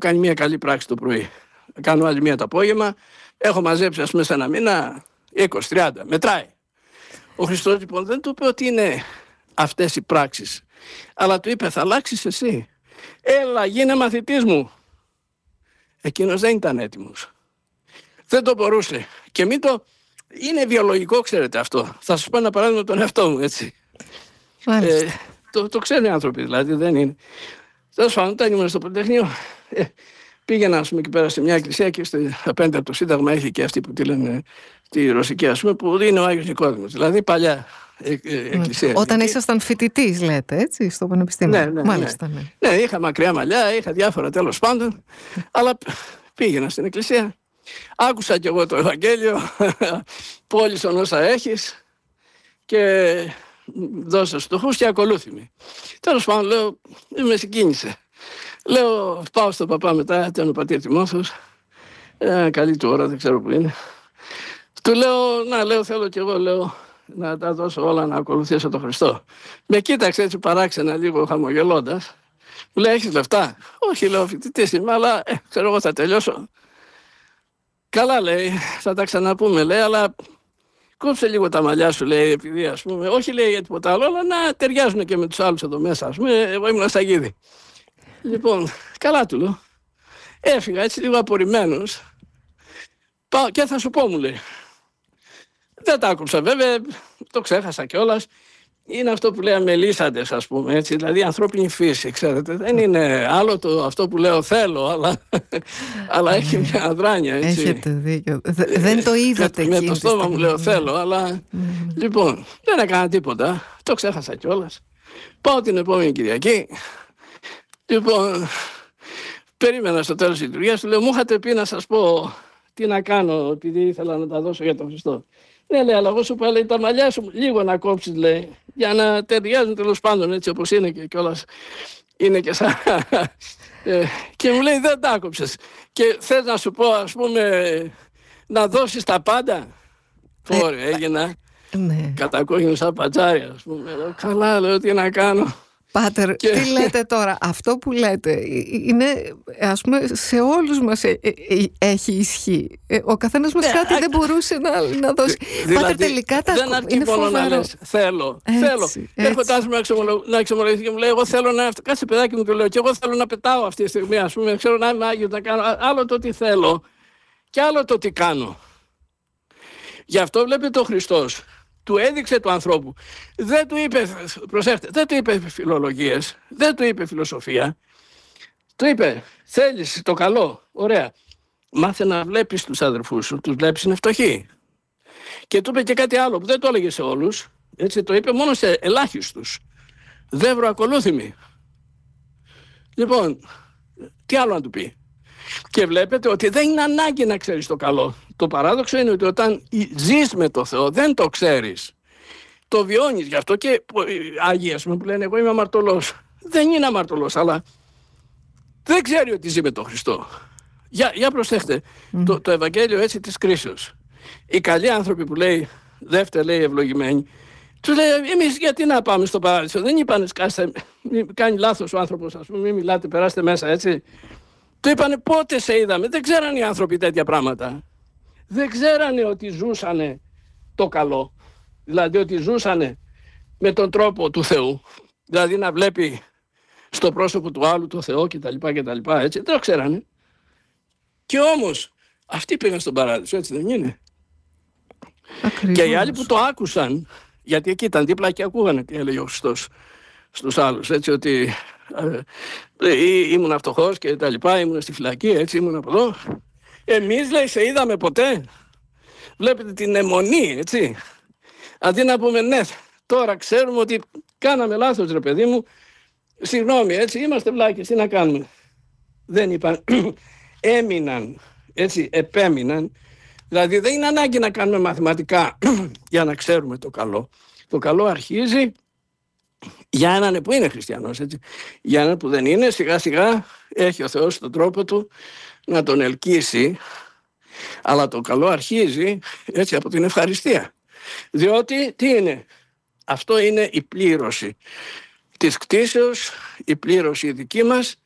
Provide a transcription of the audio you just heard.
κάνει μια καλή πράξη το πρωί. Κάνω άλλη μια το απόγευμα. Έχω μαζέψει, ας πούμε, σε ένα μήνα 20-30. Μετράει. Ο Χριστός λοιπόν δεν του είπε ότι είναι αυτές οι πράξεις, αλλά του είπε: θα αλλάξεις εσύ. Έλα, γίνε μαθητής μου. Εκείνος δεν ήταν έτοιμος. Δεν το μπορούσε. Και μην το... Είναι βιολογικό, ξέρετε αυτό. Θα σας πω ένα παράδειγμα τον εαυτό μου, έτσι. Το ξέρουν οι άνθρωποι, δηλαδή δεν είναι. Τέλος πάντων, όταν ήμουν στο Πολυτεχνείο, πήγαινα, ας πούμε, εκεί πέρα σε μια εκκλησία και απέναντι από το Σύνταγμα έχει και αυτή που τη λένε τη Ρωσική, ας πούμε, που είναι ο Άγιος Νικόδημος. Δηλαδή παλιά εκκλησία. Όταν ήσασταν φοιτητής, λέτε, έτσι, στο Πανεπιστήμιο. Ναι. Μάλιστα, ναι, είχα μακριά μαλλιά, είχα διάφορα τέλος πάντων, αλλά πήγαινα στην εκκλησία. Άκουσα κι εγώ το Ευαγγέλιο, πώλησον όσα έχεις και δώσε στοχούς και ακολούθημη. Τέλος πάντων, λέω, με συγκίνησε. Λέω, πάω στον παπά μετά, ήταν ο πατήρ Τιμόθεος, καλή του ώρα, δεν ξέρω που είναι. Του λέω, θέλω κι εγώ, λέω, να τα δώσω όλα να ακολουθήσω τον Χριστό. Με κοίταξε έτσι παράξενα λίγο χαμογελώντας. Μου λέει, έχεις λεφτά? Όχι, λέω, φοιτητής είμαι, αλλά ξέρω εγώ θα τελειώσω. Καλά, λέει, θα τα ξαναπούμε, λέει, αλλά κόψε λίγο τα μαλλιά σου, λέει, επειδή, ας πούμε, όχι, λέει, για τίποτα άλλο, αλλά να ταιριάζουν και με τους άλλους εδώ μέσα, ας πούμε, εγώ ήμουν στα Γίδη. Λοιπόν, καλά του λέω. Έφυγα έτσι λίγο απορριμμένος. Πάω και θα σου πω, μου λέει. Δεν τα άκουσα, βέβαια, το ξέχασα κιόλας. Είναι αυτό που λέει αμελήσαντες, ας πούμε, έτσι, δηλαδή ανθρώπινη φύση, ξέρετε. Δεν είναι άλλο αυτό που λέω θέλω, αλλά έχει μια αδράνεια, έτσι. Έχετε δίκιο. Δεν το είδατε με το στόμα μου λέω θέλω, αλλά λοιπόν, δεν έκανα τίποτα. Το ξέχασα κιόλας. Πάω την επόμενη Κυριακή. Λοιπόν, περίμενα στο τέλος της λειτουργίας, του λέω, μου είχατε πει να σας πω τι να κάνω, επειδή ήθελα να τα δώσω για τον Χριστό. Ναι, λέει, αλλά εγώ σου είπα, λέει, τα μαλλιά σου λίγο να κόψεις, λέει, για να ταιριάζουν τέλος πάντων, έτσι όπως είναι και κιόλας είναι και σαν... και μου λέει, δεν τα άκοψες. Και θες να σου πω, ας πούμε, να δώσεις τα πάντα. Ωραία, έγινα κατακόκκινο σαν πατζάρι, ας πούμε. Καλά, λέω, τι να κάνω. Πάτερ, τι λέτε τώρα? Αυτό που λέτε είναι, ας πούμε, σε όλους μας έχει ισχύ. Ο καθένας μας κάτι δεν μπορούσε να δώσει. Δηλαδή, Πάτερ, τελικά δεν αρκεί μόνο να λες θέλω. Έρχονται να εξομολογηθεί και μου λέει, εγώ θέλω να... Κάτσε παιδάκι μου, του λέω, και εγώ θέλω να πετάω αυτή τη στιγμή, ας πούμε, ξέρω να είμαι Άγιος, να κάνω άλλο το τι θέλω και άλλο το τι κάνω. Γι' αυτό βλέπετε ο Χριστός. Του έδειξε του ανθρώπου. Δεν του είπε, προσέχτε, δεν του είπε φιλολογίες, δεν του είπε φιλοσοφία. Του είπε, θέλεις το καλό, ωραία. Μάθε να βλέπεις τους αδερφούς σου, τους βλέπεις είναι φτωχοί. Και του είπε και κάτι άλλο που δεν το έλεγε σε όλους, έτσι, το είπε μόνο σε ελάχιστους. Δεύρο ακολούθημοι. Λοιπόν, τι άλλο να του πει? Και βλέπετε ότι δεν είναι ανάγκη να ξέρεις το καλό. Το παράδοξο είναι ότι όταν ζεις με το Θεό δεν το ξέρεις. Το βιώνεις. Γι' αυτό και Άγιοι, ας πούμε, που λένε εγώ είμαι αμαρτωλός. Δεν είναι αμαρτωλός, αλλά δεν ξέρει ότι ζει με τον Χριστό. Για προσέχτε το Ευαγγέλιο έτσι της κρίσεως. Οι καλοί άνθρωποι που λέει, δεύτερα λέει ευλογημένοι, τους λέει εμείς γιατί να πάμε στο παράδεισο? Δεν είπανε σκάστε, κάνει λάθος ο άνθρωπος, ας πούμε, μην μιλάτε, περάστε μέσα, έτσι. Του είπανε πότε σε είδαμε? Δεν ξέρανε οι άνθρωποι τέτοια πράγματα. Δεν ξέρανε ότι ζούσανε το καλό. Δηλαδή ότι ζούσανε με τον τρόπο του Θεού. Δηλαδή να βλέπει στο πρόσωπο του άλλου το Θεό κτλ. Έτσι. Δεν το ξέρανε. Και όμως αυτοί πήγαν στον παράδεισο, έτσι δεν είναι? Ακριβώς. Και οι άλλοι που το άκουσαν, γιατί εκεί ήταν δίπλα και ακούγανε τι έλεγε ο Χριστός στους άλλους, έτσι, ότι ήμουν φτωχός και τα λοιπά, ήμουν στη φυλακή, έτσι, ήμουν από εδώ. Εμείς, λέει, σε είδαμε ποτέ? Βλέπετε την αιμονή, έτσι. Αντί να πούμε ναι, τώρα ξέρουμε ότι κάναμε λάθος, ρε παιδί μου, συγγνώμη, έτσι, είμαστε βλάκες, τι να κάνουμε? Δεν είπαν, έμειναν, έτσι, επέμειναν. Δηλαδή δεν είναι ανάγκη να κάνουμε μαθηματικά για να ξέρουμε το καλό. Το καλό αρχίζει για έναν που είναι χριστιανός, έτσι. Για έναν που δεν είναι, σιγά σιγά έχει ο Θεός τον τρόπο του να τον ελκύσει, αλλά το καλό αρχίζει έτσι από την ευχαριστία. Διότι τι είναι? Αυτό είναι η πλήρωση της κτήσεως, η πλήρωση δική μας